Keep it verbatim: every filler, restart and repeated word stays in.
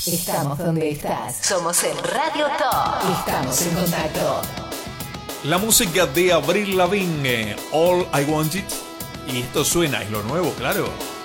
Estamos donde estás. Somos el Radio Top. Estamos en contacto. La música de Avril Lavigne, All I Want It. Y esto suena, es lo nuevo, claro.